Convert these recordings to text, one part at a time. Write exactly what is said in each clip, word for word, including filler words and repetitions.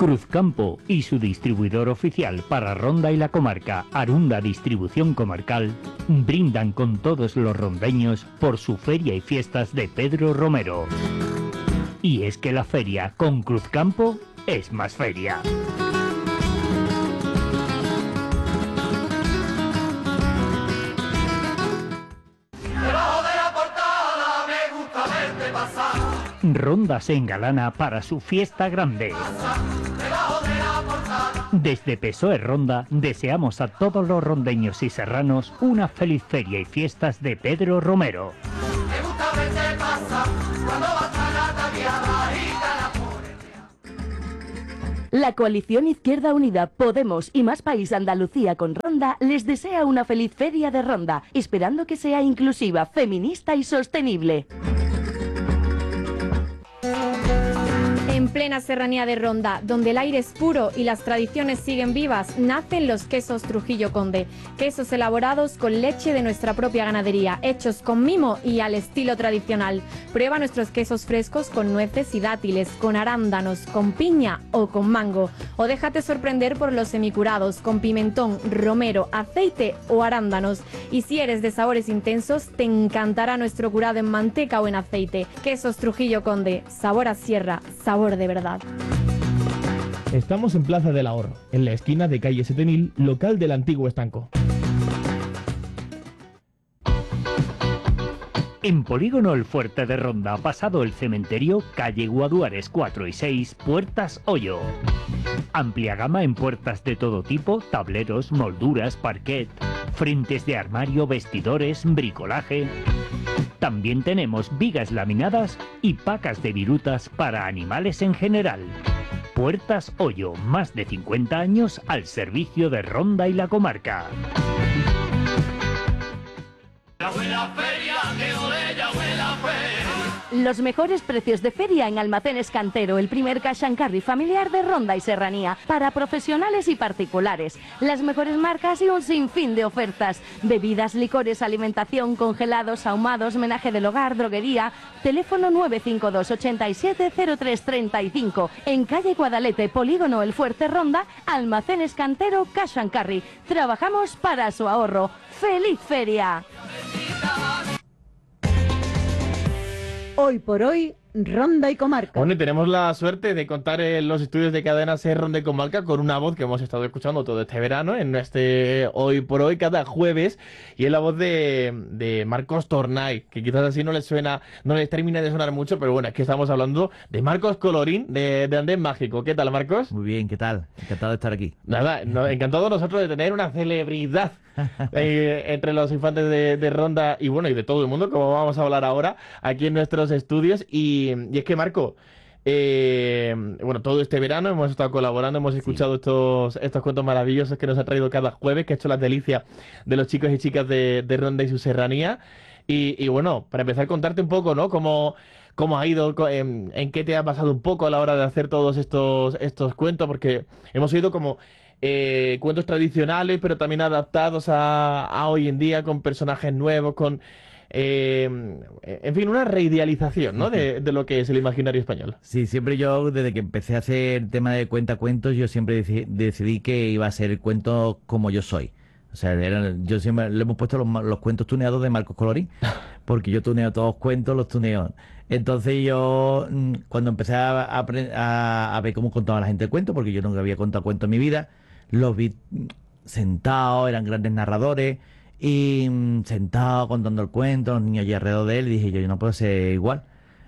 Cruzcampo y su distribuidor oficial para Ronda y la comarca, Arunda Distribución Comarcal, brindan con todos los rondeños por su feria y fiestas de Pedro Romero. Y es que la feria con Cruzcampo es más feria. Ronda se engalana para su fiesta grande. Desde P S O E Ronda deseamos a todos los rondeños y serranos una feliz feria y fiestas de Pedro Romero. La coalición Izquierda Unida, Podemos y Más País Andalucía con Ronda les desea una feliz feria de Ronda, esperando que sea inclusiva, feminista y sostenible. En plena serranía de Ronda, donde el aire es puro y las tradiciones siguen vivas, nacen los quesos Trujillo Conde. Quesos elaborados con leche de nuestra propia ganadería, hechos con mimo y al estilo tradicional. Prueba nuestros quesos frescos con nueces y dátiles, con arándanos, con piña o con mango. O déjate sorprender por los semicurados, con pimentón, romero, aceite o arándanos. Y si eres de sabores intensos, te encantará nuestro curado en manteca o en aceite. Quesos Trujillo Conde, sabor a sierra, sabor de verdad. Estamos en Plaza del Ahorro, en la esquina de calle siete mil, local del antiguo estanco. En Polígono El Fuerte de Ronda, pasado el cementerio, calle Guaduares cuatro y seis, Puertas Hoyo. Amplia gama en puertas de todo tipo, tableros, molduras, parquet, frentes de armario, vestidores, bricolaje. También tenemos vigas laminadas y pacas de virutas para animales en general. Puertas Hoyo, más de cincuenta años al servicio de Ronda y la comarca. Los mejores precios de feria en Almacenes Cantero, el primer cash and carry familiar de Ronda y Serranía, para profesionales y particulares. Las mejores marcas y un sinfín de ofertas. Bebidas, licores, alimentación, congelados, ahumados, menaje del hogar, droguería. Teléfono nueve cinco dos, ochenta y siete, cero tres treinta y cinco. En calle Guadalete, Polígono El Fuerte Ronda, Almacenes Cantero, cash and carry. Trabajamos para su ahorro. ¡Feliz feria! Hoy por hoy, Ronda y Comarca. Bueno, y tenemos la suerte de contar en los estudios de Cadena Ser Ronda y Comarca con una voz que hemos estado escuchando todo este verano en este Hoy por Hoy cada jueves, y es la voz de, de Marcos Tornay, que quizás así no les suena, no les termina de sonar mucho, pero bueno, es que estamos hablando de Marcos Colorín de, de Andén Mágico. ¿Qué tal, Marcos? Muy bien, ¿qué tal? Encantado de estar aquí. Nada, no, encantado nosotros de tener una celebridad eh, entre los infantes de, de Ronda y bueno, y de todo el mundo, como vamos a hablar ahora aquí en nuestros estudios. Y, y es que, Marco, eh, bueno, todo este verano hemos estado colaborando, hemos escuchado sí. estos, estos cuentos maravillosos que nos ha traído cada jueves, que ha hecho las delicias de los chicos y chicas de, de Ronda y su serranía. Y, y bueno, para empezar, contarte un poco, ¿no? Cómo, cómo ha ido, en, en qué te ha pasado un poco a la hora de hacer todos estos, estos cuentos, porque hemos oído como eh, cuentos tradicionales, pero también adaptados a, a hoy en día, con personajes nuevos, con... Eh, en fin, una reidealización, ¿no? de, de lo que es el imaginario español. Sí, siempre yo, desde que empecé a hacer el tema de cuentacuentos, yo siempre decidí, decidí que iba a ser el cuento como yo soy. O sea, era, yo siempre le hemos puesto los, los cuentos tuneados de Marcos Colorín, porque yo tuneo todos los cuentos, los tuneo. Entonces yo, cuando empecé a, a, a ver cómo contaba la gente el cuento, porque yo nunca había contado cuentos en mi vida, los vi sentados, eran grandes narradores, y mmm, sentado contando el cuento, los niños allí alrededor de él, y dije yo, yo no puedo ser igual.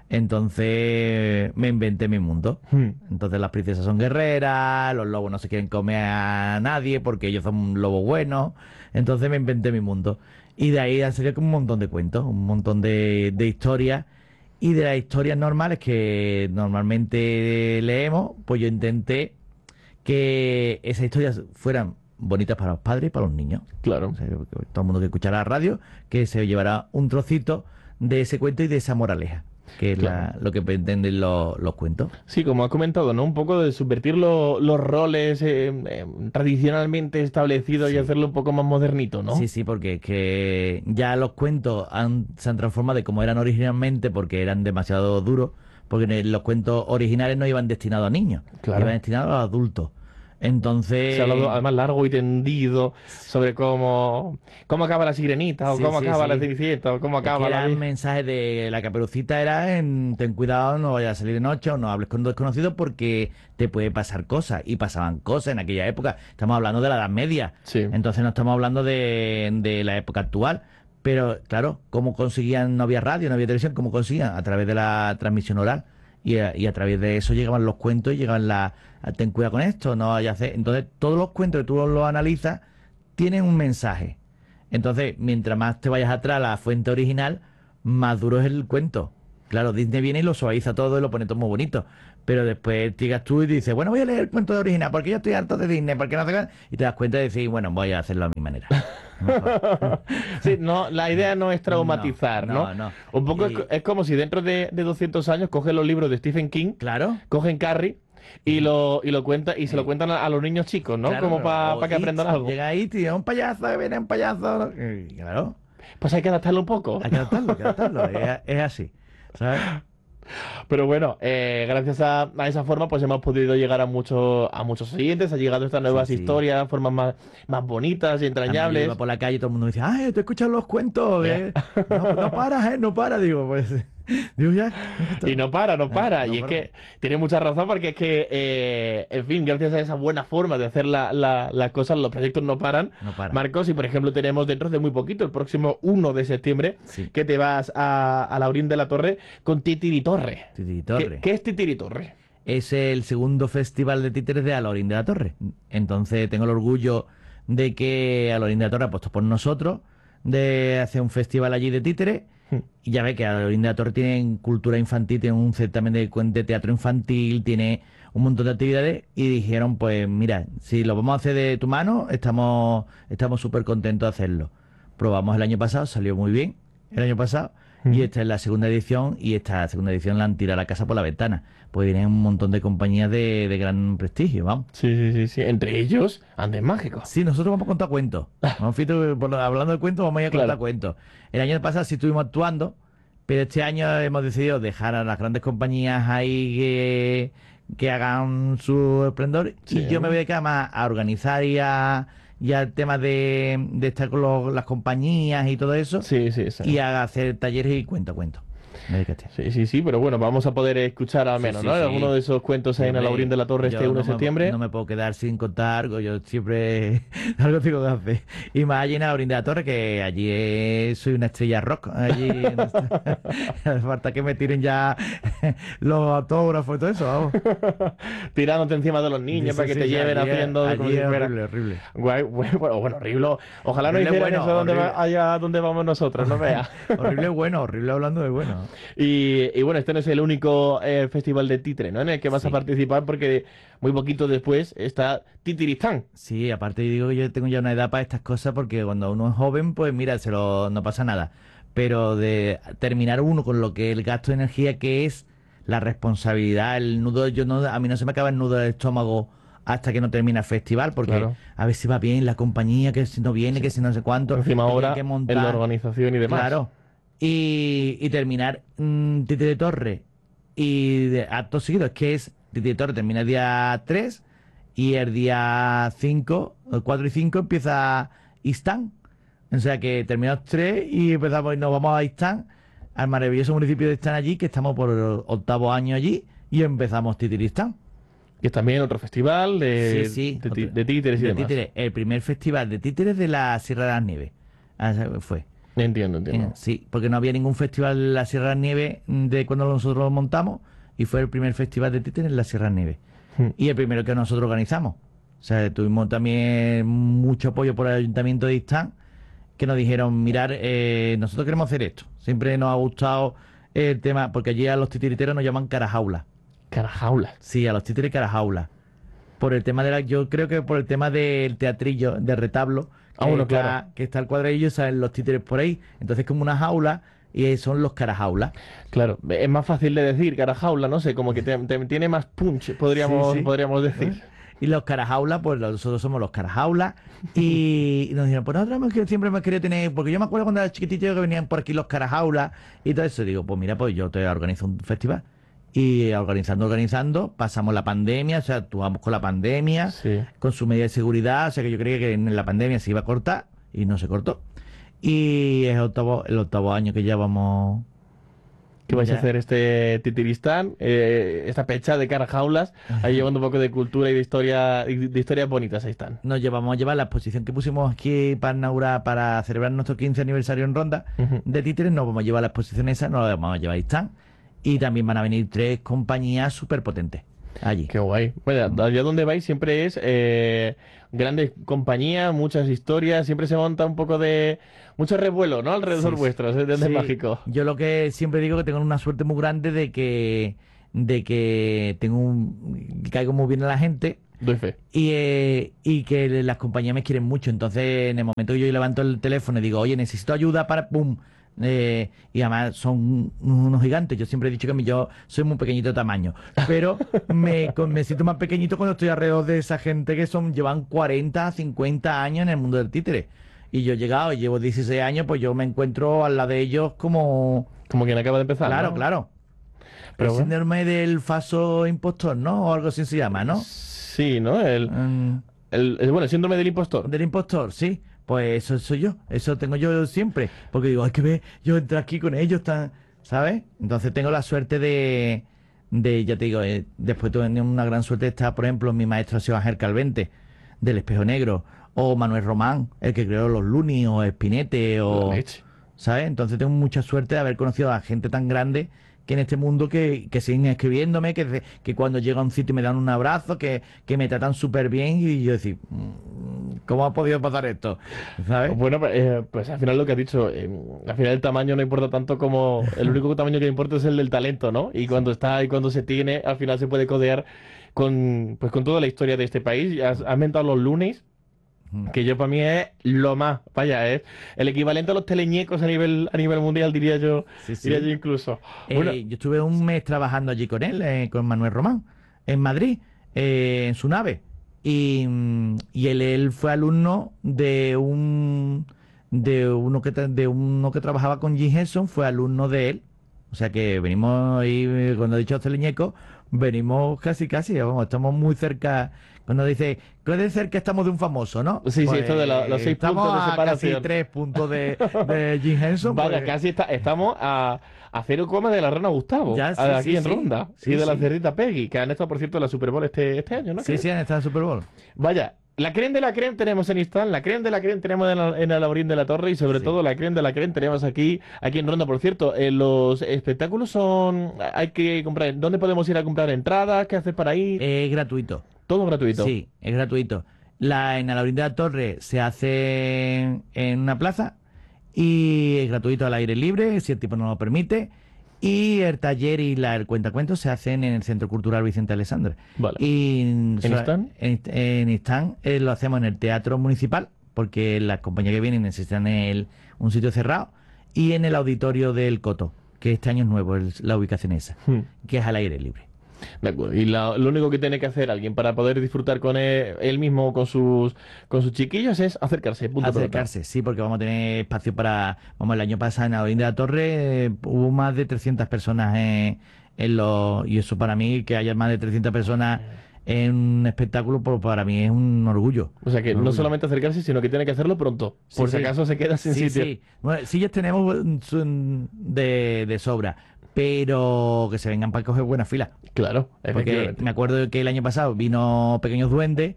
Entonces me inventé mi mundo. Hmm. Entonces las princesas son guerreras, los lobos no se quieren comer a nadie porque ellos son lobos buenos. Entonces me inventé mi mundo. Y de ahí han salido como un montón de cuentos, un montón de, de historias. Y de las historias normales que normalmente leemos, pues yo intenté que esas historias fueran bonitas para los padres y para los niños. Claro. O sea, todo el mundo que escuchará la radio, que se llevará un trocito de ese cuento y de esa moraleja, que es claro. la, lo que pretenden los, los cuentos. Sí, como has comentado, ¿no? Un poco de subvertir lo, los roles eh, eh, tradicionalmente establecidos, sí. y hacerlo un poco más modernito, ¿no? Sí, sí, porque es que ya los cuentos han, se han transformado de como eran originalmente, porque eran demasiado duros porque en el- los cuentos originales no iban destinados a niños, Claro. iban destinados a adultos. Entonces, Se ha hablado además largo y tendido sobre cómo, cómo acaba la sirenita, o Sí, cómo sí, acaba sí. la cenicienta, o cómo es que acaba la... eran mensajes de la Caperucita, era en ten cuidado, no vayas a salir de noche o no hables con desconocidos porque te puede pasar cosas. Y pasaban cosas en aquella época. Estamos hablando de la Edad Media. Sí. Entonces no estamos hablando de, de la época actual. Pero claro, ¿cómo conseguían? No había radio, no había televisión, ¿cómo conseguían? A través de la transmisión oral. Y a, y a través de eso llegaban los cuentos y llegaban la... Ten cuidado con esto, no vayas a hacer... Entonces todos los cuentos que tú los analizas tienen un mensaje. Entonces, mientras más te vayas atrás a la fuente original, más duro es el cuento. Claro, Disney viene y lo suaviza todo y lo pone todo muy bonito. Pero después llegas tú y dices, bueno, voy a leer el cuento de original porque yo estoy harto de Disney, porque no sé qué. Y te das cuenta de decir, bueno, voy a hacerlo a mi manera. Sí, no, la idea no es traumatizar, ¿no? No, no. Un poco es, Y- co- es como si dentro de, de doscientos años cogen los libros de Stephen King, Claro. cogen Carrie y lo, y lo cuenta, y se lo cuentan a, a los niños chicos, ¿no? Claro, Como pero- para o que aprendan It, algo. Llega ahí, tío, un payaso, que viene un payaso. Y claro, Pues hay que adaptarlo un poco. hay que adaptarlo, hay que adaptarlo. es, es así, ¿sabes? Pero bueno, eh, gracias a, a esa forma pues hemos podido llegar a muchos a muchos oyentes, ha llegado estas nuevas Sí, sí. historias, formas más, más bonitas y También yo entrañables. iba por la calle y todo el mundo me dice, ay, te escuchan los cuentos, ¿eh? No, no paras, ¿eh? No paras, digo, pues... Digo, ya... Y no para, no para. no y es para. que tiene mucha razón porque es que, eh, en fin, gracias a esa buena forma de hacer la- la- las cosas, los proyectos no paran. No para. Marcos, y por ejemplo tenemos dentro de muy poquito, el próximo uno de septiembre, Sí. que te vas a, a Laurín de la Torre con Titiritorre. Titiritorre. ¿Qué, qué es Titiritorre? Es el segundo festival de títeres de Alorín de la Torre. Entonces tengo el orgullo de que Alorín de la Torre ha apostado por nosotros, de hacer un festival allí de títeres. Y ya ve que Alorín de la Torre tiene cultura infantil, tiene un certamen de, cuen- de teatro infantil, tiene un montón de actividades. Y dijeron, pues mira, si lo vamos a hacer de tu mano, estamos estamos súper contentos de hacerlo. Probamos el año pasado, salió muy bien el año pasado. Y esta es la segunda edición, y esta segunda edición la han tirado la casa por la ventana. Pues vienen un montón de compañías de, de gran prestigio, vamos. Sí, sí, sí, sí. Entre ellos, Andes Mágicos. Sí, nosotros vamos a contar cuentos. Vamos, Fito, por lo- hablando de cuentos, vamos a ir a contar Claro. cuentos. El año pasado sí estuvimos actuando, pero este año hemos decidido dejar a las grandes compañías ahí que, que hagan su esplendor. Sí. Y yo me voy a dedicar más a organizar y a, y al tema de, de estar con los- las compañías y todo eso. Sí, sí, sí. Y a hacer talleres y cuento, cuento. Me dedico a este. Sí, sí, sí, pero bueno, vamos a poder escuchar al Sí, menos, sí, ¿no? sí. Alguno de esos cuentos ahí en el Hombre, Laurín de la Torre yo este uno de no me- septiembre. No me puedo quedar sin contar algo, yo siempre algo tengo que hacer. Y más allí en Laurín de la Torre, que allí es- soy una estrella rock. Allí hace falta que me tiren ya los autógrafos y todo eso, vamos. Tirándote encima de los niños Sí, para que sí, te sí, lleven allí es- haciendo allí como si es fuera- horrible, horrible. Guay, guay, bueno, bueno, horrible. Ojalá no Horrible, hicieran bueno, eso donde va- horrible. allá donde vamos nosotros, no veas. Horrible bueno, horrible hablando de bueno. Y, y bueno, este no es el único eh, festival de títere, ¿no? En el que vas a Sí. participar porque muy poquito después está Titiristán. Sí, aparte yo digo que yo tengo ya una edad para estas cosas porque cuando uno es joven, pues mira, se lo, no pasa nada. Pero de terminar uno con lo que el gasto de energía que es, la responsabilidad, el nudo, yo no, a mí no se me acaba el nudo del estómago hasta que no termina el festival, porque Claro. a ver si va bien la compañía, que si no viene, que si no sé cuánto. Encima que ahora tienen que en montar. la organización y demás. Claro. Y, y terminar mm, Titi de Torre y de acto seguido, es que es Titi de Torre termina el día tres y el día cinco, el cuatro y cinco empieza Istán. O sea que terminamos tres y empezamos y nos vamos a Istán, al maravilloso municipio de Istán allí, que estamos por el octavo año allí y empezamos Titiristán. Que es también otro festival de, Sí, sí, de, ti- otro- de títeres y de demás. títeres, el primer festival de títeres de la Sierra de las Nieves. Ah, fue. Entiendo, entiendo. Eh, Sí, porque no había ningún festival en la Sierra de las Nieves de cuando nosotros lo montamos y fue el primer festival de títeres en la Sierra de las Nieves. Hmm. Y el primero que nosotros organizamos. O sea, tuvimos también mucho apoyo por el Ayuntamiento de Istán, que nos dijeron, mirar, eh, nosotros queremos hacer esto. Siempre nos ha gustado el tema, porque allí a los titiriteros nos llaman carajaula. Carajaula. Sí, a los títeres carajaula. Por el tema de la, yo creo que por el tema del teatrillo, del retablo, Ah, que bueno, está, claro. que está el cuadrillo, salen los títeres por ahí. Entonces como una jaula y son los carajaula. Claro, es más fácil de decir carajaula, no sé, como que te- te- tiene más punch, podríamos, Sí, sí. podríamos decir. Y los carajaula, pues nosotros somos los carajaula. Y, y nos dijeron, pues nosotros hemos querido- siempre hemos querido tener, porque yo me acuerdo cuando era chiquitito que venían por aquí los carajaula y todo eso. Y digo, pues mira, pues yo te organizo un festival. Y organizando, organizando, pasamos la pandemia, o sea, actuamos con la pandemia, Sí. con su medida de seguridad, o sea que yo creía que en la pandemia se iba a cortar y no se cortó. Y es octavo, el octavo año que ya vamos... ¿Qué vais a ya. hacer este Titiristán? Eh, esta pecha de carajaulas, ahí llevando un poco de cultura y de historia, y de historias bonitas, ahí están. Nos llevamos a llevar la exposición que pusimos aquí para inaugurar, para celebrar nuestro quince aniversario en Ronda Ujú. de títeres, nos vamos a llevar la exposición esa, nos la vamos a llevar ahí están. Y también van a venir tres compañías súper potentes allí. Qué guay. Bueno, allá donde vais siempre es eh, grandes compañías, muchas historias, siempre se monta un poco de... mucho revuelo, ¿no? Alrededor Sí, sí. vuestro, es de Sí, mágico. yo lo que siempre digo que tengo una suerte muy grande de que de que tengo un que caigo muy bien a la gente Doy fe. y, eh, y que las compañías me quieren mucho. Entonces, en el momento que yo levanto el teléfono y digo, oye, necesito ayuda para pum. Eh, y además son unos gigantes. Yo siempre he dicho que mi- yo soy muy pequeñito de tamaño, pero me, con- me siento más pequeñito cuando estoy alrededor de esa gente que son llevan cuarenta, cincuenta años en el mundo del títere. Y yo he llegado y llevo dieciséis años, pues yo me encuentro al lado de ellos como... Como quien acaba de empezar, Claro, ¿no? claro. Pero el bueno. síndrome del falso impostor, ¿no? O algo así se llama, ¿no? Sí, ¿no? El, Mm, el, el- bueno, el síndrome del impostor. del impostor, sí. Pues eso soy yo. Eso tengo yo siempre. Porque digo, hay que ver, yo entré aquí con ellos, tan, ¿sabes? Entonces tengo la suerte de, de ya te digo, eh, después tuve una gran suerte de estar, por ejemplo, mi maestro ha sido Ángel Calvente, del Espejo Negro, o Manuel Román, el que creó los Lunis, o Espinete, o... La leche. ¿Sabes? Entonces tengo mucha suerte de haber conocido a gente tan grande que en este mundo que, que siguen escribiéndome, que, que cuando llego a un sitio me dan un abrazo, que, que me tratan súper bien y yo decir, "Mm, ¿cómo ha podido pasar esto?" ¿Sabes? Bueno, pues, eh, pues al final lo que has dicho, eh, al final el tamaño no importa tanto como el único tamaño que importa es el del talento, ¿no? Y cuando está y cuando se tiene, al final se puede codear con, pues, con toda la historia de este país. Ya Has, has mentado los lunes, que yo para mí es lo más, vaya, es el equivalente a los teleñecos a nivel, a nivel mundial, diría yo, Sí, sí. diría yo incluso. Eh, Bueno, yo estuve un mes trabajando allí con él, eh, con Manuel Román, en Madrid, eh, en su nave. Y, mm, y él, él fue alumno de un de uno que tra- de uno que trabajaba con Jim Henson, fue alumno de él. O sea que venimos ahí, eh, cuando he dicho teleñeco, venimos casi casi, vamos, estamos muy cerca. Cuando dice, que de cerca estamos de un famoso, ¿no? Sí, sí, esto de la- los seis estamos puntos de a separación. casi tres puntos de, de Jim Henson. vaya, pues, casi está, estamos a, a cero coma de la Rana Gustavo, Ya, sí, aquí sí, en sí. Ronda, Sí, y de la sí. Cerdita Peggy, que han estado, por cierto, en la Super Bowl este, este año, ¿no? Sí, Creo. sí, han estado en Super Bowl. Vaya, la creen de la creen tenemos en Instant, la creen de la creen tenemos en, la- en el Alaurín de la Torre y sobre Sí. todo la creen de la creen tenemos aquí, aquí en Ronda. Por cierto, eh, los espectáculos son, hay que comprar, ¿dónde podemos ir a comprar entradas? ¿Qué haces para ir? Es gratuito. Todo gratuito. Sí, es gratuito. La en Alaurín de la Torre se hace en, en una plaza y es gratuito al aire libre, si el tipo no lo permite. Y el taller y la, el cuentacuentos se hacen en el Centro Cultural Vicente Alexandre. Vale. Y ¿En Istán? En, en Istán, eh, lo hacemos en el Teatro Municipal, porque las compañías que vienen necesitan el, un sitio cerrado, y en el Auditorio del Coto, que este año es nuevo, el- la ubicación esa, Hmm. que es al aire libre. De acuerdo. Y la- lo único que tiene que hacer alguien para poder disfrutar con él, él mismo, con sus, con sus chiquillos, es acercarse. Punto pelota. Acercarse, sí, porque vamos a tener espacio para... Vamos, el año pasado en Alaurín de la Torre eh, hubo más de trescientas personas en, en los... Y eso para mí, que haya más de trescientas personas en un espectáculo, pues para mí es un orgullo. O sea que Un no orgullo. solamente acercarse, sino que tiene que hacerlo pronto. Sí, por si sí. acaso se queda sin Sí, sitio. sí. Bueno, sillas tenemos mm, son de, de sobra, pero que se vengan para coger buena fila. Claro, Porque efectivamente. me acuerdo que el año pasado vino Pequeños Duendes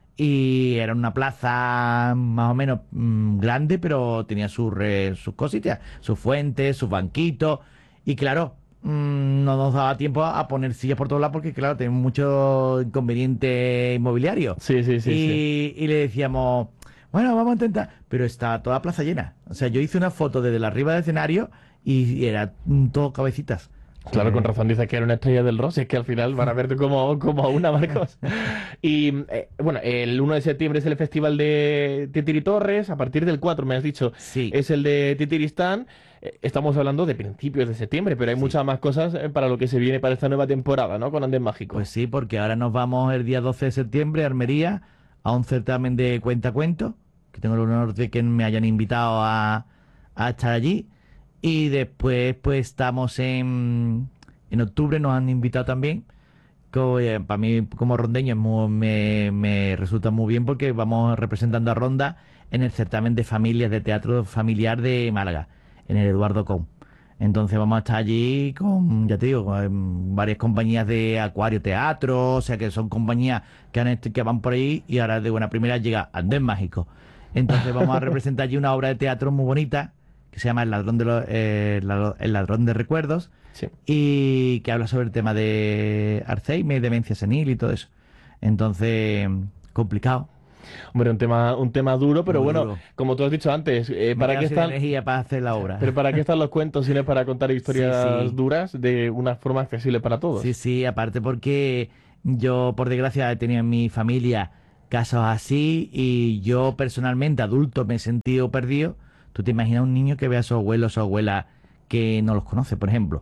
y era una plaza más o menos mm, grande, pero tenía sus re- sus cositas, sus fuentes, sus banquitos. Y claro, mm, no nos daba tiempo a, a poner sillas por todos lados porque, claro, tenemos mucho inconveniente inmobiliario. Sí, sí, sí, y, sí. y le decíamos, bueno, vamos a intentar. Pero está toda plaza llena. O sea, yo hice una foto desde la arriba del escenario y era mm, todo cabecitas. Claro, con razón dices que era una estrella del rock, y es que al final van a verte como, como a una, Marcos. Y eh, bueno, el uno de septiembre es el festival de Titiri Torres, a partir del cuatro, me has dicho, Sí. es el de Titiristán. Eh, Estamos hablando de principios de septiembre, pero hay Sí. muchas más cosas eh, para lo que se viene para esta nueva temporada, ¿no? Con Andes Mágicos. Pues sí, porque ahora nos vamos el día doce de septiembre a Almería a un certamen de cuentacuentos, que tengo el honor de que me hayan invitado a, a estar allí. Y después pues estamos en, En octubre nos han invitado también. Que, eh, para mí, como rondeño, es muy- me, me resulta muy bien porque vamos representando a Ronda en el certamen de familias de teatro familiar de Málaga, en el Eduardo Con. Entonces vamos a estar allí con, ya te digo, con varias compañías de Acuario Teatro, o sea que son compañías que, han, est- que van por ahí y ahora de buena primera llega Andén Mágico. Entonces vamos a representar allí una obra de teatro muy bonita que se llama El ladrón de, los, eh, el Ladrón- El ladrón de recuerdos Sí. y que habla sobre el tema de Alzheimer, demencia senil y todo eso. Entonces, complicado. Hombre, un tema, un tema duro, pero Muy bueno, duro. como tú has dicho antes, eh, Me ¿para queda qué sin están, energía para hacer la obra. pero para qué están los cuentos si no es para contar historias Sí, sí. duras de una forma accesible para todos? Sí, sí, aparte porque yo, por desgracia, he tenido en mi familia casos así y yo personalmente, adulto, me he sentido perdido. Tú te imaginas un niño que ve a su abuelo o su abuela que no los conoce, por ejemplo.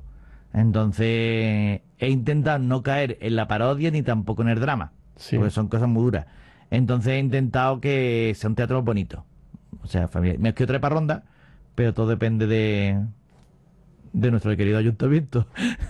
Entonces, he intentado no caer en la parodia ni tampoco en el drama, Sí. porque son cosas muy duras. Entonces, he intentado que sea un teatro bonito. O sea, familia. Me he escrito para Ronda, pero todo depende de, de nuestro querido ayuntamiento.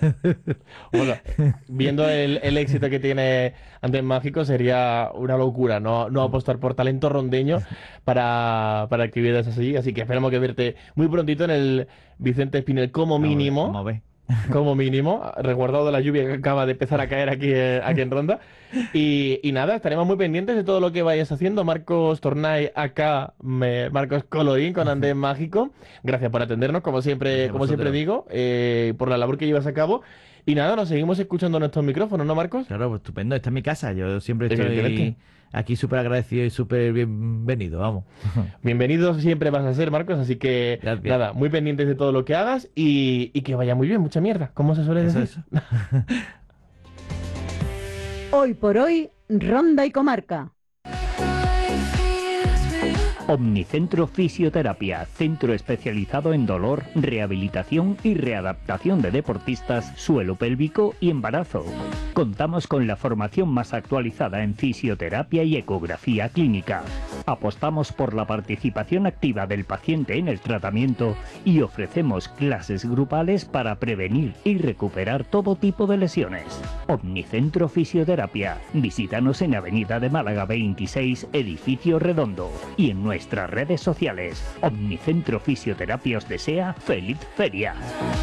Bueno, viendo el, el éxito que tiene Andén Mágico, sería una locura no, no apostar por talento rondeño para, para actividades así. Así que esperamos que verte muy prontito en el Vicente Espinel como mínimo. Vamos a ver. Como mínimo, resguardado de la lluvia que acaba de empezar a caer aquí, eh, aquí en Ronda. Y, y nada, estaremos muy pendientes de todo lo que vayas haciendo. Marcos Tornay, acá, me- Marcos Colorín con Andén Mágico. Gracias por atendernos, como siempre, Gracias a como siempre vosotros. digo, eh, por la labor que llevas a cabo. Y nada, nos seguimos escuchando en nuestros micrófonos, ¿no, Marcos? Claro, pues estupendo. Esta es mi casa. Yo siempre estoy Evidentemente. aquí súper agradecido y súper bienvenido, vamos. Bienvenido siempre vas a ser, Marcos, así que Gracias. nada, muy pendientes de todo lo que hagas y, y que vaya muy bien, mucha mierda, como se suele Eso, decir. eso. Hoy por hoy, Ronda y Comarca. Omnicentro Fisioterapia, centro especializado en dolor, rehabilitación y readaptación de deportistas, suelo pélvico y embarazo. Contamos con la formación más actualizada en fisioterapia y ecografía clínica. Apostamos por la participación activa del paciente en el tratamiento y ofrecemos clases grupales para prevenir y recuperar todo tipo de lesiones. Omnicentro Fisioterapia. Visítanos en Avenida de Málaga veintiséis, Edificio Redondo, y en nuestras redes sociales. Omnicentro Fisioterapia os desea feliz feria.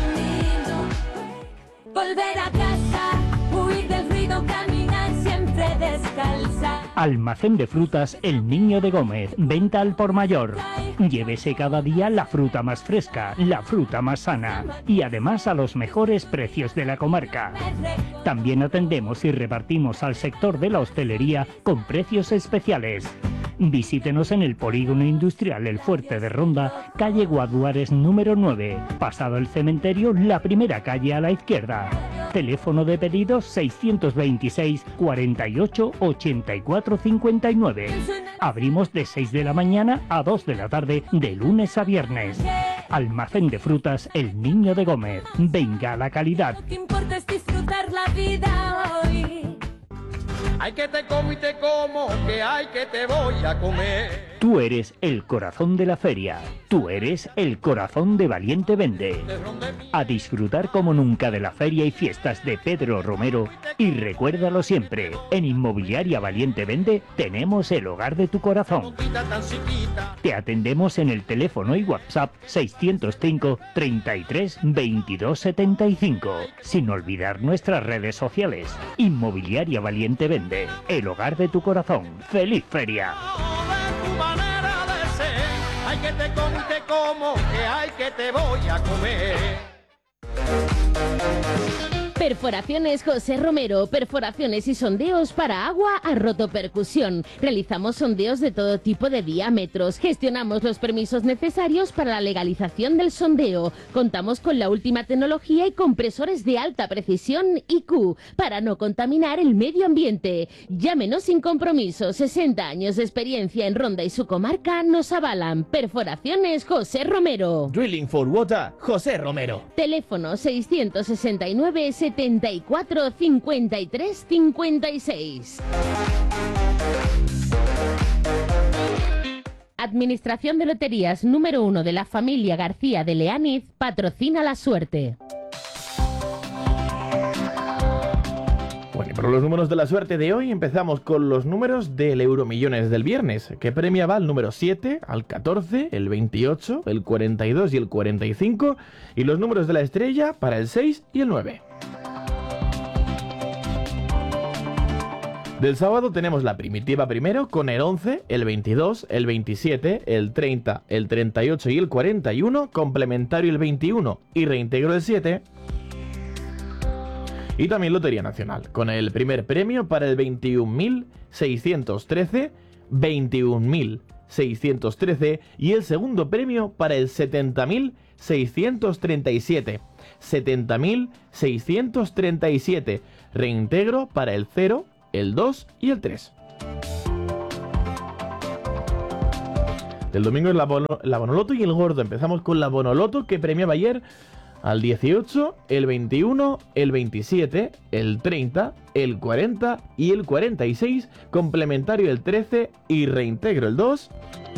Volver a casa, huir del ruido, caminar siempre descalza. Almacén de frutas El Niño de Gómez. Venta al por mayor. Llévese cada día la fruta más fresca, la fruta más sana y además a los mejores precios de la comarca. También atendemos y repartimos al sector de la hostelería con precios especiales. Visítenos en el Polígono Industrial El Fuerte de Ronda, calle Guaduares número nueve, pasado el cementerio, la primera calle a la izquierda. Teléfono de pedidos seiscientos veintiséis, cuarenta y ocho, ochenta y cuatro cincuenta y nueve. Abrimos de seis de la mañana a dos de la tarde, de lunes a viernes. Almacén de frutas El Niño de Gómez. Venga la calidad. Lo que importa es disfrutar la vida hoy. Hay que te como y te como, que hay que te voy a comer. Tú eres el corazón de la feria. Tú eres el corazón de Valiente Vende. A disfrutar como nunca de la feria y fiestas de Pedro Romero. Y recuérdalo siempre, en Inmobiliaria Valiente Vende tenemos el hogar de tu corazón. Boquita tan chiquita. Te atendemos en el teléfono y WhatsApp seiscientos cinco, treinta y tres, veintidós setenta y cinco. Sin olvidar nuestras redes sociales. Inmobiliaria Valiente Vende, el hogar de tu corazón. ¡Feliz feria! De tu manera de ser. Hay que te como y te como, que hay que te voy a comer. Perforaciones José Romero, perforaciones y sondeos para agua a rotopercusión. Realizamos sondeos de todo tipo de diámetros, gestionamos los permisos necesarios para la legalización del sondeo. Contamos con la última tecnología y compresores de alta precisión I Q para no contaminar el medio ambiente. Llámenos sin compromiso, sesenta años de experiencia en Ronda y su comarca nos avalan. Perforaciones José Romero. Drilling for Water, José Romero. Teléfono seiscientos sesenta y nueve, setenta y cuatro, cincuenta y tres, cincuenta y seis. Administración de Loterías número uno de la familia García de Leániz patrocina la suerte. Bueno, y por los números de la suerte de hoy empezamos con los números del Euromillones del viernes, que premiaba al número siete, al catorce, el veintiocho, el cuarenta y dos y el cuarenta y cinco, y los números de la estrella para el seis y el nueve. Del sábado tenemos la primitiva primero con el once, el veintidós, el veintisiete, el treinta, el treinta y ocho y el cuarenta y uno, complementario el veintiuno y reintegro el siete. Y también Lotería Nacional, con el primer premio para el veintiún mil seiscientos trece, veintiún mil seiscientos trece y el segundo premio para el setenta mil seiscientos treinta y siete. setenta mil seiscientos treinta y siete, reintegro para el cero, el dos y el tres. Del domingo es la, bono, la Bonoloto y el Gordo. Empezamos con la Bonoloto, que premiaba ayer al dieciocho, el veintiuno, el veintisiete, el treinta, el cuarenta y el cuarenta y seis, complementario el trece y reintegro el dos.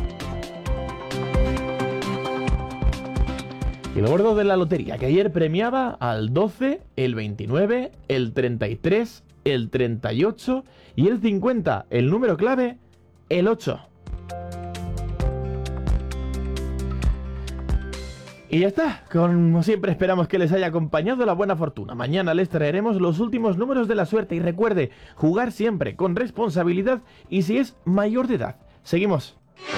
Y el Gordo de la Lotería, que ayer premiaba al doce, el veintinueve, el treinta y tres, el treinta y ocho y el cincuenta, el número clave, el ocho. Y ya está, como siempre esperamos que les haya acompañado la buena fortuna. Mañana les traeremos los últimos números de la suerte y recuerde, jugar siempre con responsabilidad y si es mayor de edad. Seguimos.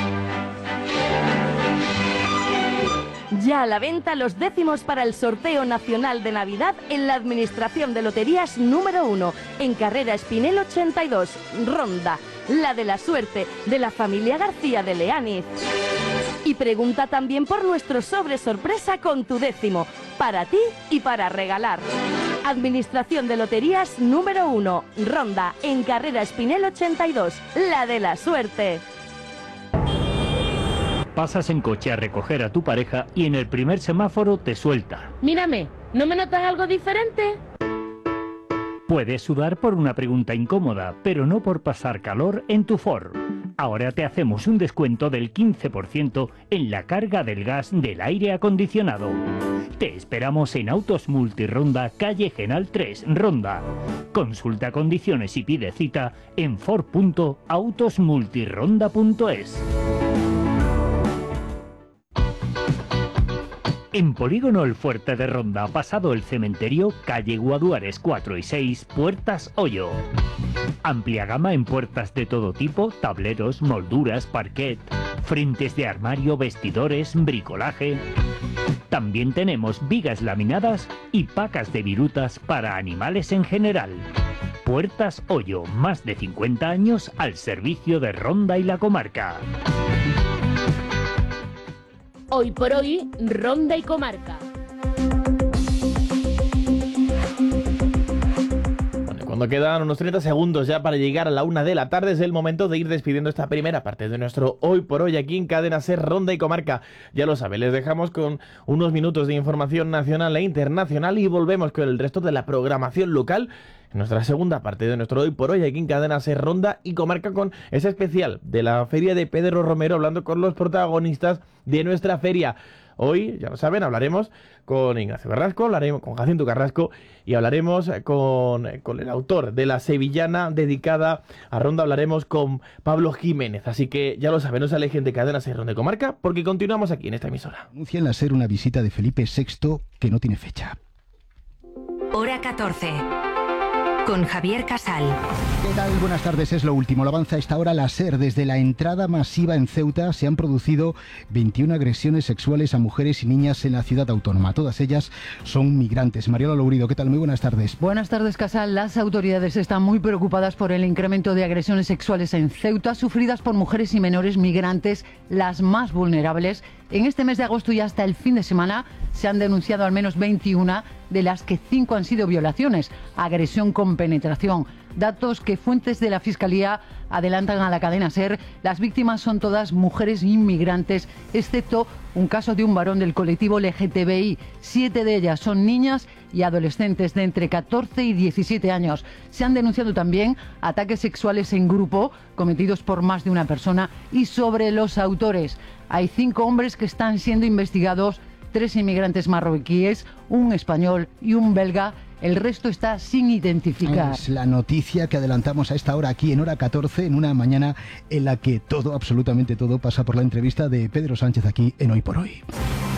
Ya a la venta los décimos para el sorteo nacional de Navidad en la Administración de Loterías número uno, en Carrera Espinel ochenta y dos, Ronda, la de la suerte, de la familia García de Leániz. Y pregunta también por nuestro sobre sorpresa con tu décimo, para ti y para regalar. Administración de Loterías número uno, Ronda, en Carrera Espinel ochenta y dos, la de la suerte. Pasas en coche a recoger a tu pareja y en el primer semáforo te suelta. Mírame, ¿no me notas algo diferente? Puedes sudar por una pregunta incómoda, pero no por pasar calor en tu Ford. Ahora te hacemos un descuento del quince por ciento en la carga del gas del aire acondicionado. Te esperamos en Autos Multironda, calle Genal tres, Ronda. Consulta condiciones y pide cita en ford punto autos multironda punto es. En Polígono El Fuerte de Ronda, pasado el cementerio, calle Guaduares cuatro y seis, Puertas Hoyo. Amplia gama en puertas de todo tipo, tableros, molduras, parquet, frentes de armario, vestidores, bricolaje. También tenemos vigas laminadas y pacas de virutas para animales en general. Puertas Hoyo, más de cincuenta años al servicio de Ronda y la comarca. Hoy por hoy, Ronda y comarca. Cuando quedan unos treinta segundos ya para llegar a la una de la tarde, es el momento de ir despidiendo esta primera parte de nuestro Hoy por Hoy aquí en Cadena Ser, Ronda y Comarca. Ya lo sabe, les dejamos con unos minutos de información nacional e internacional y volvemos con el resto de la programación local en nuestra segunda parte de nuestro Hoy por Hoy aquí en Cadena Ser, Ronda y Comarca, con ese especial de la Feria de Pedro Romero, hablando con los protagonistas de nuestra feria. Hoy, ya lo saben, hablaremos con Ignacio Carrasco, hablaremos con Jacinto Carrasco y hablaremos con, con el autor de la sevillana dedicada a Ronda, hablaremos con Pablo Jiménez. Así que ya lo saben, no se alejen de Cadena Ser, Ronda y Comarca, porque continuamos aquí en esta emisora. Anuncia en la SER una visita de Felipe sexto que no tiene fecha. Hora catorce. Con Javier Casal. ¿Qué tal? Buenas tardes, es lo último. Lo avanza a esta hora la SER. Desde la entrada masiva en Ceuta se han producido veintiuna agresiones sexuales a mujeres y niñas en la ciudad autónoma. Todas ellas son migrantes. Mariola Lourido, ¿qué tal? Muy buenas tardes. Buenas tardes, Casal. Las autoridades están muy preocupadas por el incremento de agresiones sexuales en Ceuta, sufridas por mujeres y menores migrantes, las más vulnerables. En este mes de agosto y hasta el fin de semana se han denunciado al menos veintiuna, de las que cinco han sido violaciones, agresión con penetración. Datos que fuentes de la Fiscalía adelantan a la cadena SER. Las víctimas son todas mujeres inmigrantes, excepto un caso de un varón del colectivo L G T B I. Siete de ellas son niñas y adolescentes de entre catorce y diecisiete años. Se han denunciado también ataques sexuales en grupo cometidos por más de una persona y sobre los autores. Hay cinco hombres que están siendo investigados, tres inmigrantes marroquíes, un español y un belga, El resto está sin identificar. Es la noticia que adelantamos a esta hora aquí en Hora catorce, en una mañana en la que todo, absolutamente todo, pasa por la entrevista de Pedro Sánchez aquí en Hoy por Hoy.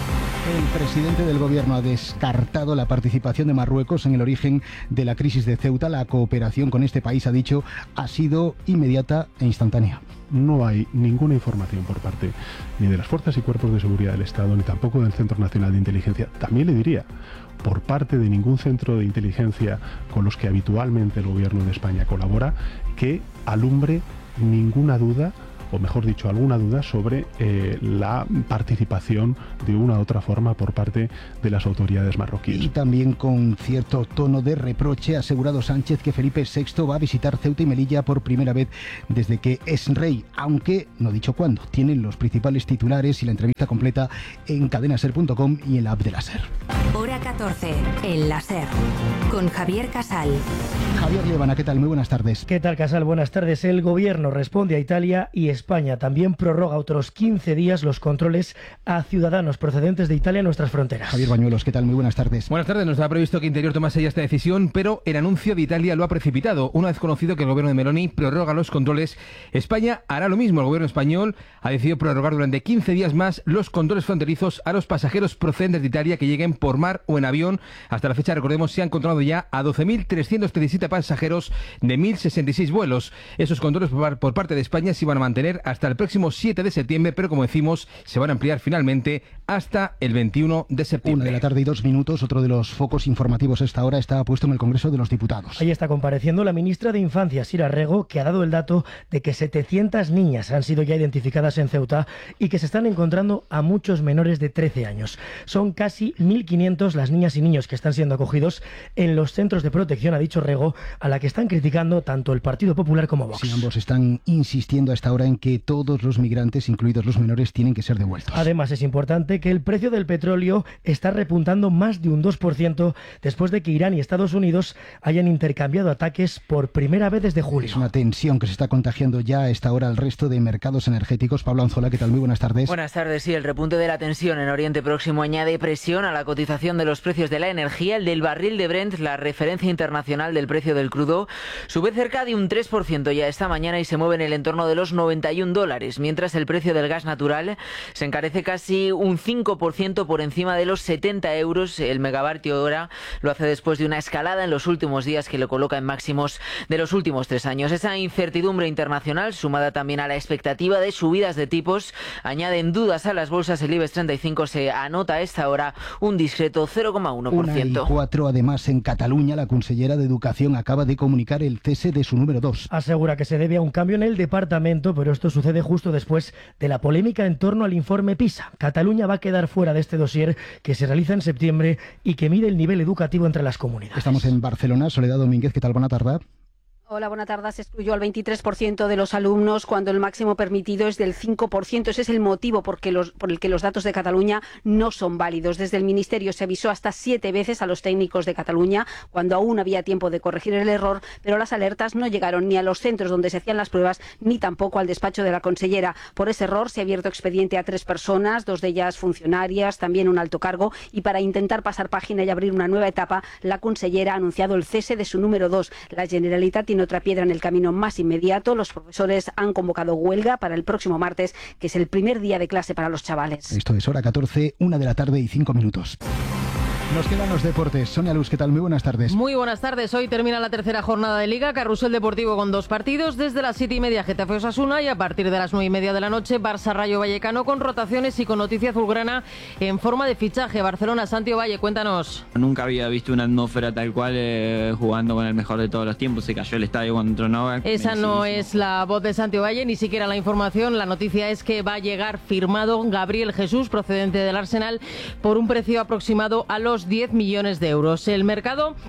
El presidente del gobierno ha descartado la participación de Marruecos en el origen de la crisis de Ceuta. La cooperación con este país, ha dicho, ha sido inmediata e instantánea. No hay ninguna información por parte ni de las fuerzas y cuerpos de seguridad del Estado, ni tampoco del Centro Nacional de Inteligencia. También le diría, por parte de ningún centro de inteligencia con los que habitualmente el gobierno de España colabora, que alumbre ninguna duda, o mejor dicho, alguna duda sobre eh, la participación de una u otra forma por parte de las autoridades marroquíes. Y también con cierto tono de reproche ha asegurado Sánchez que Felipe sexto va a visitar Ceuta y Melilla por primera vez desde que es rey, aunque no ha dicho cuándo. Tienen los principales titulares y la entrevista completa en cadena ser punto com y en la app de la SER. Hora catorce, en la SER, con Javier Casal. Javier Levana, ¿qué tal? Muy buenas tardes. ¿Qué tal, Casal? Buenas tardes. El gobierno responde a Italia y España también prorroga otros quince días los controles a ciudadanos procedentes de Italia en nuestras fronteras. Javier Bañuelos, ¿qué tal? Muy buenas tardes. Buenas tardes. No estaba previsto que Interior tomase ya esta decisión, pero el anuncio de Italia lo ha precipitado. Una vez conocido que el gobierno de Meloni prorroga los controles, España hará lo mismo. El gobierno español ha decidido prorrogar durante quince días más los controles fronterizos a los pasajeros procedentes de Italia que lleguen por mar o en avión. Hasta la fecha, recordemos, se han controlado ya a doce mil trescientos treinta y siete pasajeros de mil sesenta y seis vuelos. Esos controles por parte de España se van a mantener hasta el próximo siete de septiembre, pero como decimos, se van a ampliar finalmente hasta el veintiuno de septiembre. Una de la tarde y dos minutos. Otro de los focos informativos a esta hora está puesto en el Congreso de los Diputados. Ahí está compareciendo la ministra de Infancia, Sira Rego, que ha dado el dato de que setecientas niñas han sido ya identificadas en Ceuta y que se están encontrando a muchos menores de trece años. Son casi mil quinientos las niñas y niños que están siendo acogidos en los centros de protección, ha dicho Rego, a la que están criticando tanto el Partido Popular como Vox. Sí, ambos están insistiendo a esta hora en que todos los migrantes, incluidos los menores, tienen que ser devueltos. Además, es importante que el precio del petróleo está repuntando más de un dos por ciento después de que Irán y Estados Unidos hayan intercambiado ataques por primera vez desde julio. Es una tensión que se está contagiando ya a esta hora al resto de mercados energéticos. Pablo Anzola, ¿qué tal? Muy buenas tardes. Buenas tardes. Sí, el repunte de la tensión en Oriente Próximo añade presión a la cotización de los precios de la energía. El del barril de Brent, la referencia internacional del precio del crudo, sube cerca de un tres por ciento ya esta mañana y se mueve en el entorno de los noventa y un dólares, mientras el precio del gas natural se encarece casi un cinco por ciento por encima de los setenta euros el megavatio hora. Lo hace después de una escalada en los últimos días que lo coloca en máximos de los últimos tres años. Esa incertidumbre internacional, sumada también a la expectativa de subidas de tipos, añaden dudas a las bolsas. El IBEX treinta y cinco se anota a esta hora un discreto cero coma uno por ciento. Una y cuatro, además, en Cataluña, la consellera de Educación acaba de comunicar el cese de su número dos. Asegura que se debe a un cambio en el departamento, pero esto sucede justo después de la polémica en torno al informe PISA. Cataluña va a quedar fuera de este dossier que se realiza en septiembre y que mide el nivel educativo entre las comunidades. Estamos en Barcelona. Soledad Domínguez, ¿qué tal? Buena tarde. Hola, buenas tardes. Se excluyó al veintitrés por ciento de los alumnos cuando el máximo permitido es del cinco por ciento. Ese es el motivo por, que los, por el que los datos de Cataluña no son válidos. Desde el Ministerio se avisó hasta siete veces a los técnicos de Cataluña cuando aún había tiempo de corregir el error, pero las alertas no llegaron ni a los centros donde se hacían las pruebas ni tampoco al despacho de la consellera. Por ese error se ha abierto expediente a tres personas, dos de ellas funcionarias, también un alto cargo, y para intentar pasar página y abrir una nueva etapa, la consellera ha anunciado el cese de su número dos. La Generalitat tiene otra piedra en el camino más inmediato. Los profesores han convocado huelga para el próximo martes, que es el primer día de clase para los chavales. Esto es Hora catorce, una de la tarde y cinco minutos. Nos quedan los deportes. Sonia Luz, ¿qué tal? Muy buenas tardes. Muy buenas tardes. Hoy termina la tercera jornada de Liga. Carrusel Deportivo con dos partidos. Desde las siete y media Getafe Osasuna y a partir de las nueve y media de la noche Barça Rayo Vallecano, con rotaciones y con noticia azulgrana en forma de fichaje. Barcelona, Santi Valle, cuéntanos. Nunca había visto una atmósfera tal cual eh, jugando con el mejor de todos los tiempos. Se cayó el estadio cuando entró Novak. Esa no es la voz de Santi Valle, ni siquiera la información. La noticia es que va a llegar firmado Gabriel Jesús, procedente del Arsenal, por un precio aproximado a los diez millones de euros. El mercado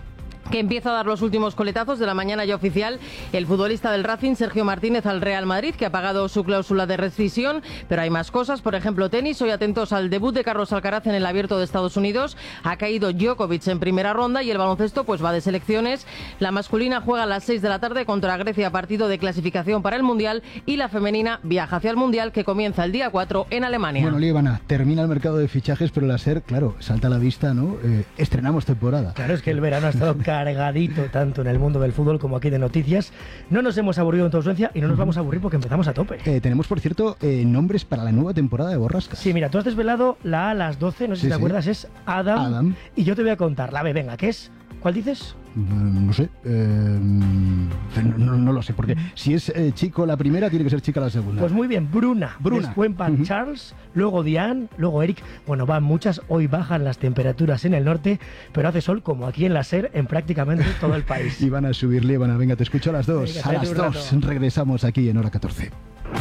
que empieza a dar los últimos coletazos de la mañana ya oficial. El futbolista del Racing, Sergio Martínez, al Real Madrid, que ha pagado su cláusula de rescisión, pero hay más cosas, por ejemplo tenis. Hoy atentos al debut de Carlos Alcaraz en el Abierto de Estados Unidos. Ha caído Djokovic en primera ronda y el baloncesto pues va de selecciones. La masculina juega a las seis de la tarde contra Grecia, partido de clasificación para el Mundial, y la femenina viaja hacia el Mundial, que comienza el día cuatro en Alemania. Bueno, Líbana, termina el mercado de fichajes, pero la SER, claro, salta a la vista, ¿no? Eh, estrenamos temporada. Claro, es que el verano ha estado cargadito tanto en el mundo del fútbol como aquí de noticias. No nos hemos aburrido en tu ausencia y no nos vamos a aburrir porque empezamos a tope. Eh, tenemos, por cierto, eh, nombres para la nueva temporada de Borrasca. Sí, mira, tú has desvelado la A a las doce, no sé Sí, si te sí. acuerdas, es Adam, Adam. Y yo te voy a contar la B, venga, ¿qué es? ¿Cuál dices? Mm, No sé, eh, no, no- no lo sé, porque si es eh, chico la primera, tiene que ser chica la segunda. Pues muy bien, Bruna, Bruna. después van Charles, luego Diane, luego Eric. Bueno, van muchas, hoy bajan las temperaturas en el norte, pero hace sol como aquí en la SER en prácticamente todo el país. Y van a subir, Líbana, venga, te escucho a las dos. Venga, a espérate las un dos rato. regresamos aquí en Hora catorce.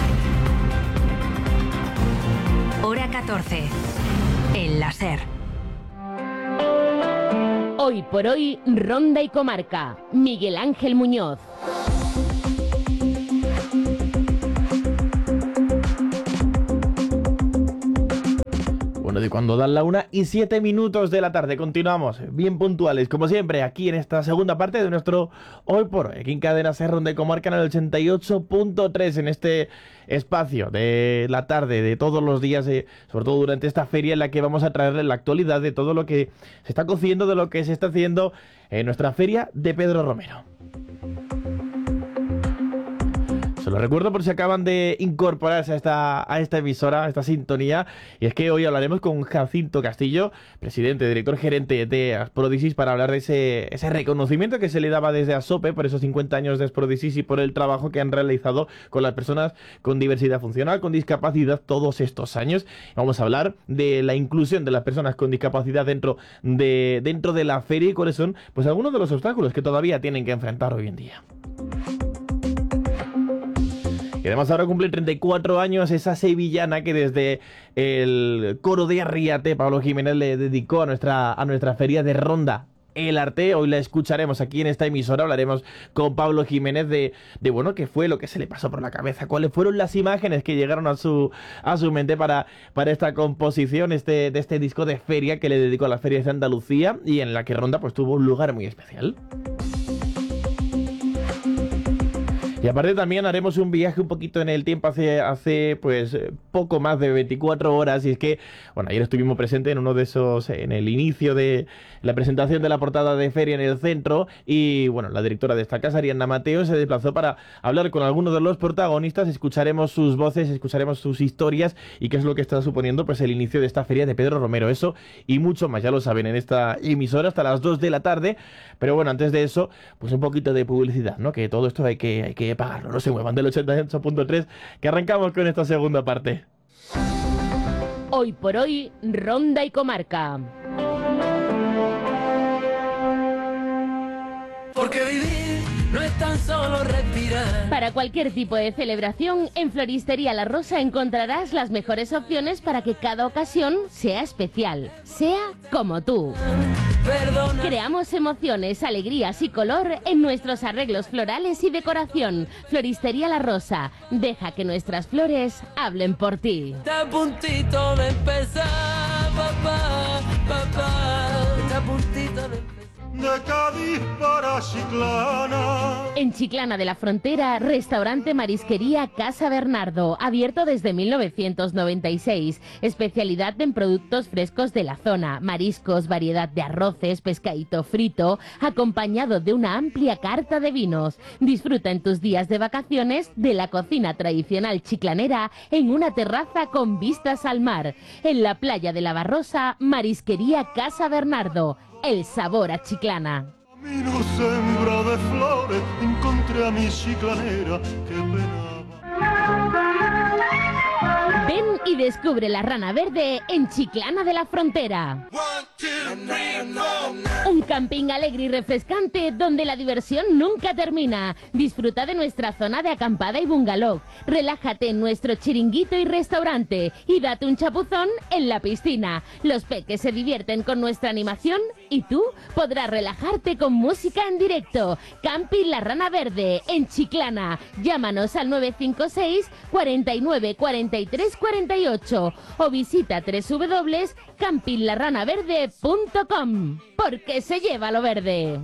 Hora catorce. En la SER. Hoy por hoy, Ronda y Comarca. Miguel Ángel Muñoz. Bueno, de cuando dan la una y siete minutos de la tarde, continuamos bien puntuales, como siempre, aquí en esta segunda parte de nuestro Hoy por Hoy, aquí en Cadena SER, Ronda y Comarca, en el ochenta y ocho punto tres, en este espacio de la tarde, de todos los días, eh, sobre todo durante esta feria en la que vamos a traerle la actualidad de todo lo que se está cociendo, de lo que se está haciendo en nuestra feria de Pedro Romero. Se lo recuerdo por si acaban de incorporarse a esta, a esta emisora, a esta sintonía, y es que hoy hablaremos con Jacinto Castillo, presidente, director gerente de Asprodisis, para hablar de ese, ese reconocimiento que se le daba desde ASOPE por esos cincuenta años de Asprodisis y por el trabajo que han realizado con las personas con diversidad funcional, con discapacidad, todos estos años. Vamos a hablar de la inclusión de las personas con discapacidad dentro de, dentro de la feria y cuáles son pues algunos de los obstáculos que todavía tienen que enfrentar hoy en día. Y además ahora cumple treinta y cuatro años esa sevillana que desde el coro de Arriate, Pablo Jiménez, le dedicó a nuestra, a nuestra feria de Ronda el Arte. Hoy la escucharemos aquí en esta emisora, hablaremos con Pablo Jiménez de, de bueno, qué fue lo que se le pasó por la cabeza, cuáles fueron las imágenes que llegaron a su, a su mente para, para esta composición este, de este disco de feria que le dedicó a las ferias de Andalucía y en la que Ronda pues tuvo un lugar muy especial. Y aparte también haremos un viaje un poquito en el tiempo hace, hace pues poco más de veinticuatro horas, y es que, bueno, ayer estuvimos presentes en uno de esos, en el inicio de la presentación de la portada de feria en el centro, y bueno, la directora de esta casa, Ariadna Mateo, se desplazó para hablar con algunos de los protagonistas, escucharemos sus voces, escucharemos sus historias y qué es lo que está suponiendo pues el inicio de esta feria de Pedro Romero, eso y mucho más, ya lo saben, en esta emisora hasta las dos de la tarde, pero bueno, antes de eso, pues un poquito de publicidad, ¿no? Que todo esto hay que, hay que pagarlo, no se muevan del ochenta y ocho punto tres, que arrancamos con esta segunda parte. Hoy por hoy, Ronda y Comarca. Porque vivir no es tan solo respirar. Para cualquier tipo de celebración, en Floristería La Rosa encontrarás las mejores opciones para que cada ocasión sea especial, sea como tú. Perdona. Creamos emociones, alegrías y color en nuestros arreglos florales y decoración. Floristería La Rosa, deja que nuestras flores hablen por ti. Está a puntito de empezar, papá, papá. Está a puntito de empezar. De Cádiz para Chiclana. En Chiclana de la Frontera, restaurante Marisquería Casa Bernardo, abierto desde mil novecientos noventa y seis. Especialidad en productos frescos de la zona, mariscos, variedad de arroces, pescadito frito, acompañado de una amplia carta de vinos. Disfruta en tus días de vacaciones de la cocina tradicional chiclanera en una terraza con vistas al mar. En la playa de la Barrosa, Marisquería Casa Bernardo. El sabor a Chiclana. Camino sembra de flores, encontré a mi chiclanera que penaba. Ven y descubre la Rana Verde en Chiclana de la Frontera. Un camping alegre y refrescante donde la diversión nunca termina. Disfruta de nuestra zona de acampada y bungalow. Relájate en nuestro chiringuito y restaurante y date un chapuzón en la piscina. Los peques se divierten con nuestra animación Y tú podrás relajarte con música en directo. Camping La Rana Verde, en Chiclana. Llámanos al nueve cinco seis, cuarenta y nueve, cuarenta y tres, cuarenta y ocho o visita doble u doble u doble u punto camping la rana verde punto com. Porque se lleva lo verde.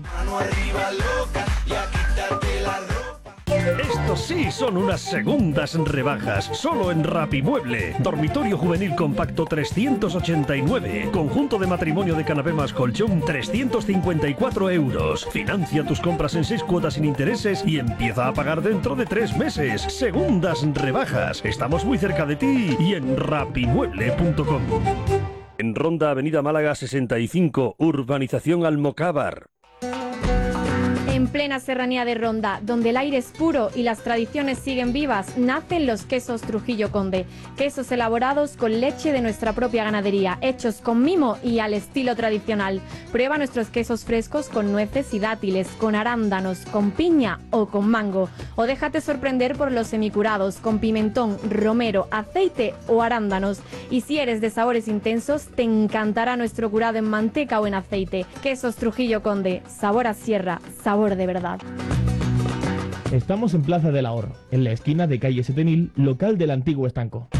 Estos sí son unas segundas rebajas, solo en Rapimueble. Dormitorio juvenil compacto trescientos ochenta y nueve. Conjunto de matrimonio de canapé más colchón trescientos cincuenta y cuatro euros. Financia tus compras en seis cuotas sin intereses y empieza a pagar dentro de tres meses. Segundas rebajas. Estamos muy cerca de ti y en rapimueble punto com. En Ronda, Avenida Málaga sesenta y cinco, Urbanización Almocávar. En plena serranía de Ronda, donde el aire es puro y las tradiciones siguen vivas, nacen los quesos Trujillo Conde. Quesos elaborados con leche de nuestra propia ganadería, hechos con mimo y al estilo tradicional. Prueba nuestros quesos frescos con nueces y dátiles, con arándanos, con piña o con mango. O déjate sorprender por los semicurados, con pimentón, romero, aceite o arándanos. Y si eres de sabores intensos, te encantará nuestro curado en manteca o en aceite. Quesos Trujillo Conde, sabor a sierra, sabor de verdad. Estamos en Plaza del Ahorro, en la esquina de calle Setenil, local del antiguo estanco.